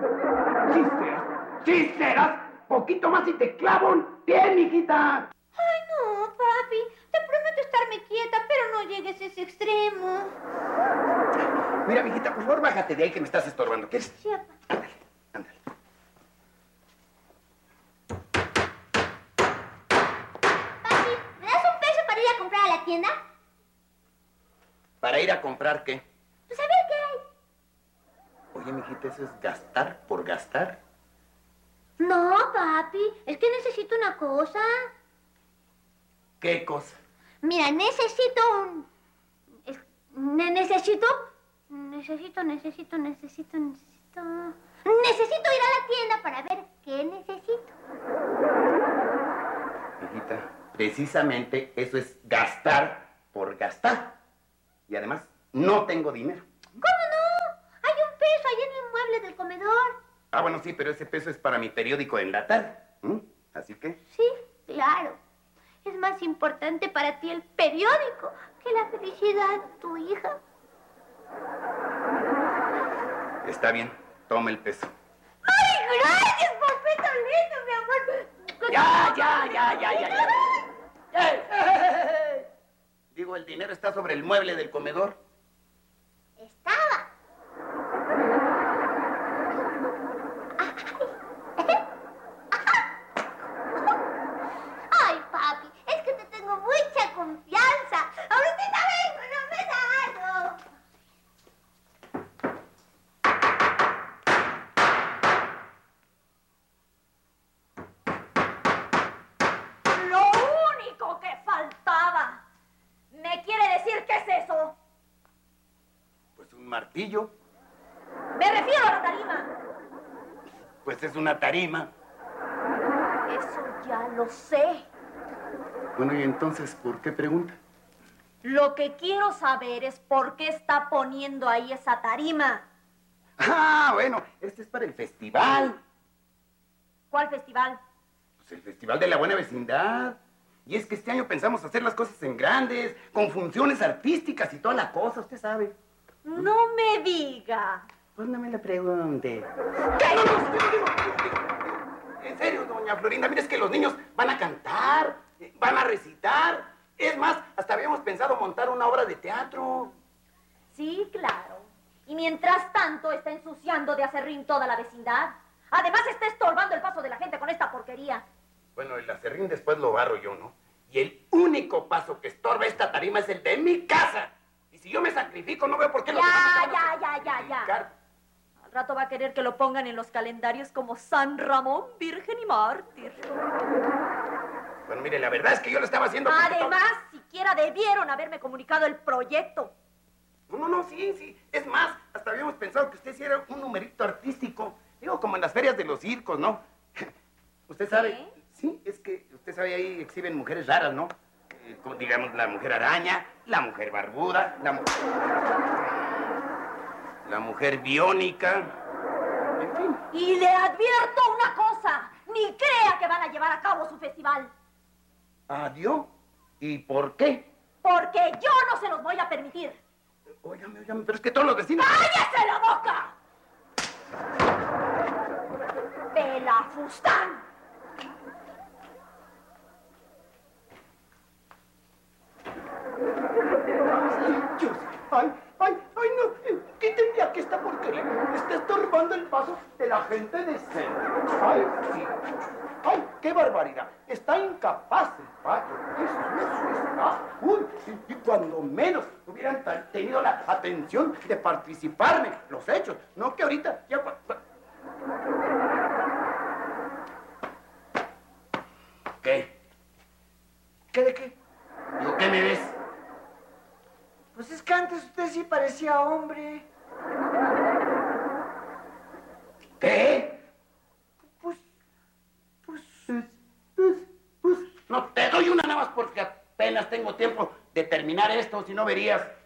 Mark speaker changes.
Speaker 1: ¡Sí serás! Poquito más y te clavo un pie, mijita.
Speaker 2: Ay, no, papi. Te prometo estarme quieta, pero no llegues a ese extremo.
Speaker 1: Mira, mijita, por favor, bájate de ahí que me estás estorbando. ¿Quieres?
Speaker 2: Sí, papá.
Speaker 1: Ándale, ándale.
Speaker 2: Papi, ¿me das un peso para ir a comprar a la tienda?
Speaker 1: ¿Para ir a comprar qué?
Speaker 2: Pues a ver qué hay.
Speaker 1: Oye, mijita, ¿eso es gastar por gastar?
Speaker 2: No, papi. Es que necesito una cosa.
Speaker 1: ¿Qué cosa?
Speaker 2: Mira, necesito un... Necesito ir a la tienda para ver qué necesito.
Speaker 1: Mijita, precisamente eso es gastar por gastar. Y además, no tengo dinero.
Speaker 2: ¿Cómo no? Hay un peso ahí en el mueble del comedor.
Speaker 1: Ah, bueno, sí, pero ese peso es para mi periódico en la tarde. Así que...
Speaker 2: Sí, claro. Es más importante para ti el periódico que la felicidad de tu hija.
Speaker 1: Está bien, toma el peso.
Speaker 2: ¡Ay, gracias, papito lindo, mi amor!
Speaker 1: Ya. Digo, el dinero está sobre el mueble del comedor.
Speaker 2: Estaba. Ay, papi, es que te tengo mucha confianza. Ahorita vengo, no me da algo.
Speaker 3: Lo único que faltaba. ¿Me quiere decir qué es eso?
Speaker 1: Pues un martillo.
Speaker 3: Me refiero a la tarima.
Speaker 1: Pues es una tarima.
Speaker 3: Eso ya lo sé.
Speaker 1: Bueno, y entonces, ¿por qué pregunta?
Speaker 3: Lo que quiero saber es por qué está poniendo ahí esa tarima.
Speaker 1: Ah, bueno, este es para el festival.
Speaker 3: ¿Cuál festival?
Speaker 1: Pues el Festival de la Buena Vecindad. Y es que este año pensamos hacer las cosas en grandes, con funciones artísticas y toda la cosa, usted sabe.
Speaker 3: No me diga.
Speaker 1: Pues no me la pregunte. ¿Qué? No, digo. En serio, doña Florinda, mire, es que los niños van a cantar, van a recitar. Es más, hasta habíamos pensado montar una obra de teatro.
Speaker 3: Sí, claro. Y mientras tanto está ensuciando de acerrín toda la vecindad. Además está estorbando el paso de la gente con esta porquería.
Speaker 1: Bueno, el acerrín después lo barro yo, ¿no? Y el único paso que estorba esta tarima es el de mi casa. Y si yo me sacrifico, no veo por qué los demás se van a sacrificar.
Speaker 3: Al rato va a querer que lo pongan en los calendarios como San Ramón, Virgen y Mártir.
Speaker 1: Bueno, mire, la verdad es que yo lo estaba haciendo... porque
Speaker 3: Además, siquiera debieron haberme comunicado el proyecto.
Speaker 1: No, sí. Es más, hasta habíamos pensado que usted hiciera un numerito artístico. Digo, como en las ferias de los circos, ¿no? Usted sabe...
Speaker 3: ¿Sí?
Speaker 1: Sí, es que usted sabe, ahí exhiben mujeres raras, ¿no? Como digamos, la mujer araña, la mujer barbuda, la mujer biónica, en fin.
Speaker 3: Y le advierto una cosa. Ni crea que van a llevar a cabo su festival.
Speaker 1: ¿Adiós? ¿Y por qué?
Speaker 3: Porque yo no se los voy a permitir.
Speaker 1: Óigame, pero es que todos los vecinos...
Speaker 3: ¡Cállese la boca! ¡Pelafustán!
Speaker 1: Ay, no, quítenme aquí esta porquería. Está estorbando el paso de la gente decente. Ay, sí. Ay, qué barbaridad. Está incapaz el pato. Eso está. Uy, y cuando menos hubieran tenido la atención de participarme los hechos. No que ahorita ya... ¿Qué?
Speaker 4: ¿Qué de qué?
Speaker 1: Digo, ¿qué me ves?
Speaker 4: Pues es que antes usted sí parecía hombre.
Speaker 1: ¿Qué?
Speaker 4: Pues...
Speaker 1: No, te doy una nada más porque apenas tengo tiempo de terminar esto, si no verías.